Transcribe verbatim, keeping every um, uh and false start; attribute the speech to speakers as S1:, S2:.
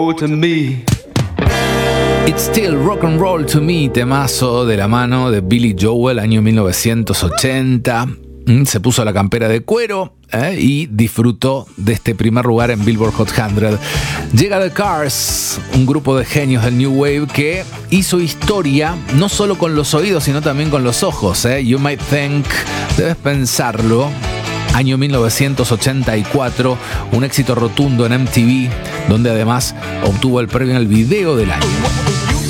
S1: To me.
S2: It's Still Rock and Roll to Me, temazo de la mano de Billy Joel, año mil novecientos ochenta. Se puso la campera de cuero ¿eh? y disfrutó de este primer lugar en Billboard Hot cien. Llega The Cars, un grupo de genios del New Wave que hizo historia no solo con los oídos, sino también con los ojos. ¿eh? You Might Think, debes pensarlo. Año mil novecientos ochenta y cuatro, un éxito rotundo en M T V, donde además obtuvo el premio al video del año.